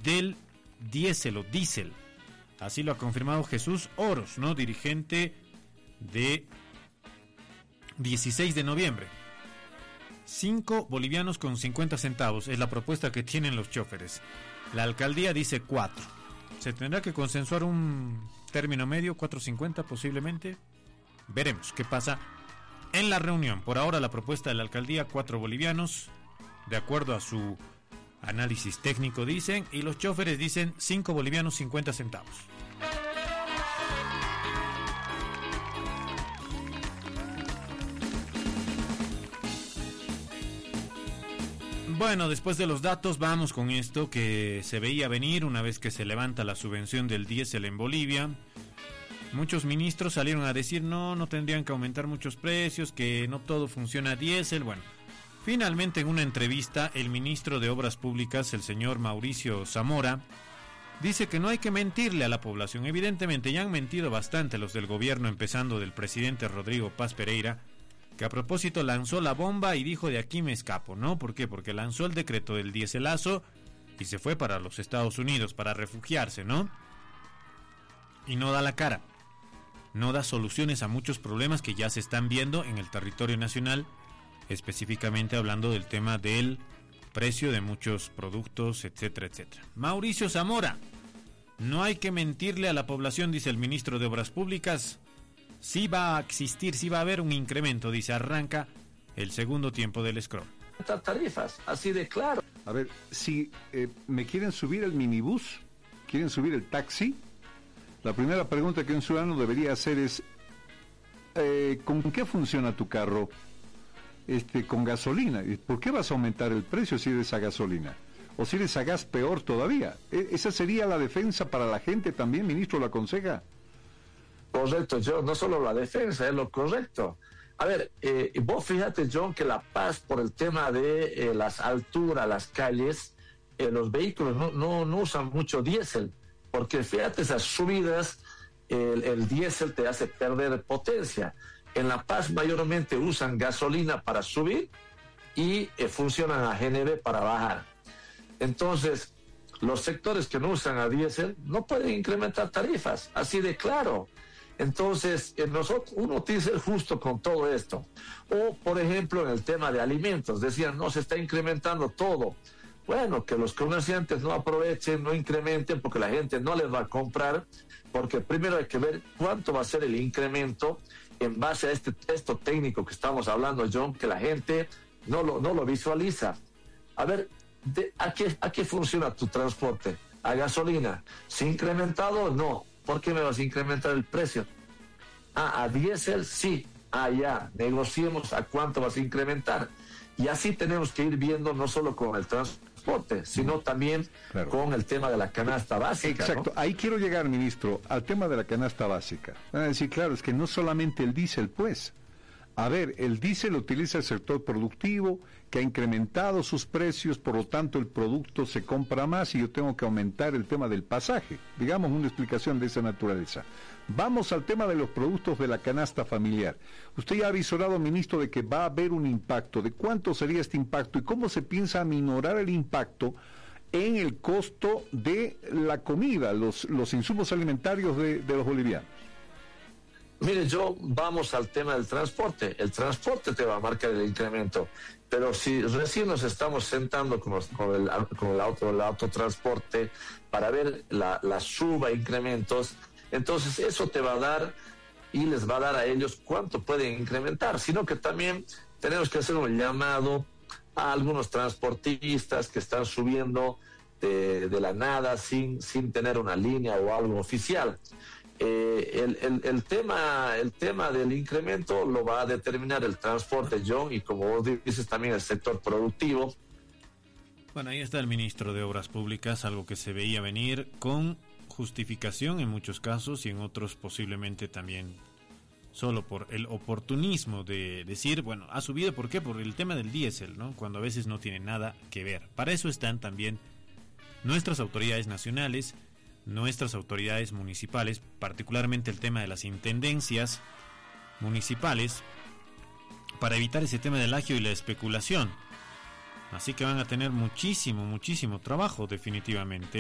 del diésel o diésel. Así lo ha confirmado Jesús Oros, ¿no? Dirigente de 16 de noviembre. 5 bolivianos con 50 centavos es la propuesta que tienen los choferes. La alcaldía dice 4. Se tendrá que consensuar un término medio, 4.50 posiblemente. Veremos qué pasa en la reunión. Por ahora la propuesta de la alcaldía, 4 bolivianos, de acuerdo a su análisis técnico dicen, y los choferes dicen 5 bolivianos 50 centavos. Bueno, después de los datos vamos con esto que se veía venir una vez que se levanta la subvención del diésel en Bolivia. Muchos ministros salieron a decir no tendrían que aumentar muchos precios, que no todo funciona a diésel. Bueno, finalmente en una entrevista el ministro de Obras Públicas, el señor Mauricio Zamora, dice que no hay que mentirle a la población. Evidentemente ya han mentido bastante los del gobierno, empezando del presidente Rodrigo Paz Pereira, que a propósito lanzó la bomba y dijo de aquí me escapo, ¿no? ¿Por qué? Porque lanzó el decreto del diéselazo y se fue para los Estados Unidos para refugiarse, ¿no? Y no da la cara, no da soluciones a muchos problemas que ya se están viendo en el territorio nacional, específicamente hablando del tema del precio de muchos productos, etcétera, etcétera. Mauricio Zamora, no hay que mentirle a la población, dice el ministro de Obras Públicas. Sí va a existir, sí va a haber un incremento, dice, arranca el segundo tiempo del scroll. Tarifas, así de claro. A ver, si me quieren subir el minibús, quieren subir el taxi, la primera pregunta que un ciudadano debería hacer es, ¿con qué funciona tu carro? Con gasolina. ¿Por qué vas a aumentar el precio si eres a gasolina? O si eres a gas, peor todavía. ¿Esa sería la defensa para la gente también, ministro, lo aconseja? Correcto, John, no solo la defensa, es lo correcto. A ver, vos fíjate, John, que La Paz, por el tema de las alturas, las calles, los vehículos no usan mucho diésel, porque fíjate, esas subidas, el diésel te hace perder potencia. En La Paz mayormente usan gasolina para subir y funcionan a GNV para bajar. Entonces, los sectores que no usan a diésel no pueden incrementar tarifas, así de claro. Entonces, uno tiene que ser justo con todo esto. O, por ejemplo, en el tema de alimentos, decían, no, se está incrementando todo. Bueno, que los comerciantes no aprovechen, no incrementen, porque la gente no les va a comprar, porque primero hay que ver cuánto va a ser el incremento en base a esto técnico que estamos hablando, John, que la gente no lo visualiza. A ver, ¿a qué funciona tu transporte? ¿A gasolina? ¿Se ha incrementado? No. ¿Por qué me vas a incrementar el precio? ¿A diésel? Sí. Ya, negociemos a cuánto vas a incrementar. Y así tenemos que ir viendo no solo con el transporte, sino también con el tema de la canasta básica. Exacto, ¿no? Ahí quiero llegar, ministro, al tema de la canasta básica. Van a decir, claro, es que no solamente el diésel, pues. A ver, el diésel lo utiliza el sector productivo, que ha incrementado sus precios, por lo tanto el producto se compra más y yo tengo que aumentar el tema del pasaje. Digamos una explicación de esa naturaleza. Vamos al tema de los productos de la canasta familiar. Usted ya ha avisorado, ministro, de que va a haber un impacto. ¿De cuánto sería este impacto y cómo se piensa aminorar el impacto en el costo de la comida, los insumos alimentarios de los bolivianos? Mire, vamos al tema del transporte. El transporte te va a marcar el incremento, pero si recién nos estamos sentando con el autotransporte para ver la suba, incrementos, entonces eso te va a dar y les va a dar a ellos cuánto pueden incrementar, sino que también tenemos que hacer un llamado a algunos transportistas que están subiendo de la nada sin tener una línea o algo oficial. El tema del incremento lo va a determinar el transporte, John, y como vos dices también el sector productivo. Bueno, ahí está el ministro de Obras Públicas, algo que se veía venir con justificación en muchos casos y en otros posiblemente también solo por el oportunismo de decir, bueno, ha subido, ¿por qué? Por el tema del diésel, ¿no? Cuando a veces no tiene nada que ver. Para eso están también nuestras autoridades nacionales, nuestras autoridades municipales, particularmente el tema de las intendencias municipales, para evitar ese tema del agio y la especulación. Así que van a tener muchísimo trabajo definitivamente.